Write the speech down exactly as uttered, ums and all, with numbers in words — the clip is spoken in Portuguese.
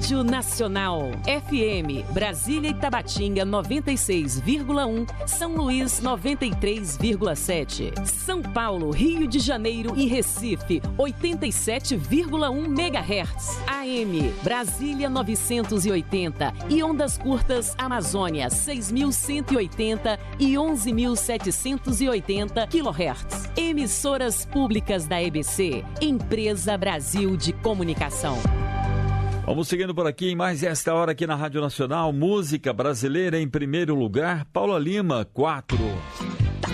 Rádio Nacional. F M, Brasília e Tabatinga noventa e seis vírgula um, São Luís noventa e três vírgula sete, São Paulo, Rio de Janeiro e Recife oitenta e sete vírgula um megahertz. A M, Brasília novecentos e oitenta e ondas curtas Amazônia seis mil cento e oitenta e onze mil setecentos e oitenta quilohertz. Emissoras públicas da E B C, Empresa Brasil de Comunicação. Vamos seguindo por aqui em mais esta hora aqui na Rádio Nacional. Música brasileira em primeiro lugar, Paula Lima, quatro.